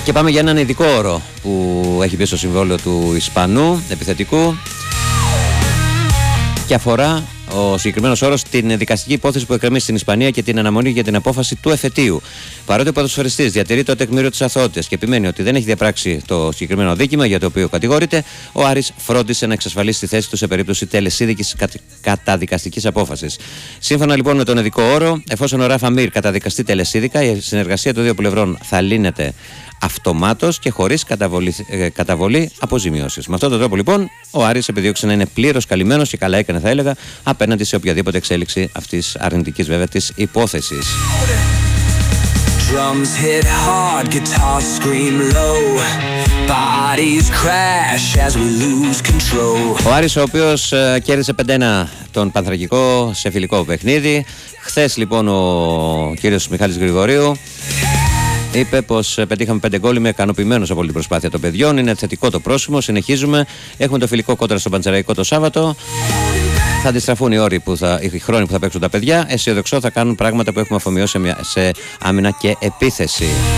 Και πάμε για έναν ειδικό όρο που έχει μπει στο συμβόλαιο του Ισπανού επιθετικού και αφορά ο συγκεκριμένος όρος την δικαστική υπόθεση που εκκρεμεί στην Ισπανία και την αναμονή για την απόφαση του εφετείου. Παρότι ο ποδοσφαιριστής διατηρεί το τεκμήριο της αθωότητας και επιμένει ότι δεν έχει διαπράξει το συγκεκριμένο δίκημα για το οποίο κατηγορείται, ο Άρης φρόντισε να εξασφαλίσει τη θέση του σε περίπτωση τελεσίδικης καταδικαστικής απόφασης. Σύμφωνα λοιπόν με τον ειδικό όρο, εφόσον ο Ράφα Μίρ καταδικαστεί τελεσίδικα, η συνεργασία των δύο πλευρών θα λύνεται αυτομάτως και χωρίς καταβολή αποζημιώσεις. Με αυτόν τον τρόπο λοιπόν ο Άρης επιδίωξε να είναι πλήρως καλυμμένος και καλά έκανε θα έλεγα απέναντι σε οποιαδήποτε εξέλιξη αυτής αρνητικής βέβαια της υπόθεσης. Ο Άρης ο οποίος κέρδισε 5-1 τον Πανθρακικό σε φιλικό παιχνίδι. Χθες λοιπόν ο κύριος Μιχάλης Γρηγορίου είπε πως πετύχαμε 5 γκόλ. Είμαι ικανοποιημένος από όλη την προσπάθεια των παιδιών. Είναι θετικό το πρόσημο. Συνεχίζουμε. Έχουμε το φιλικό κόντρα στο Πανσεραϊκό το Σάββατο. Θα αντιστραφούν οι χρόνοι που θα παίξουν τα παιδιά. Αισιοδοξώ θα κάνουν πράγματα που έχουμε αφομοιώσει σε άμυνα και επίθεση.